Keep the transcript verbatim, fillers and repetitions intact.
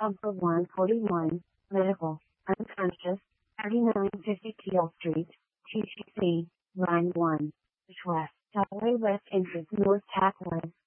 Comfort one forty-one, Medical, Unconscious, thirty-nine fifty Keel Street, T T C, Line one, West, Subway West Entrance North Tackway.